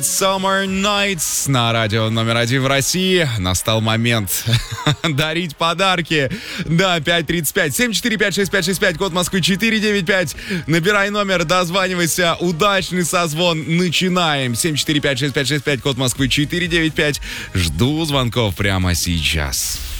Summer Nights на радио номер 1 в России. Настал момент дарить подарки. Да, 5:35. 7456565, код Москвы 495. Набирай номер, дозванивайся. Удачный созвон. Начинаем. 7456565, код Москвы 495. Жду звонков прямо сейчас.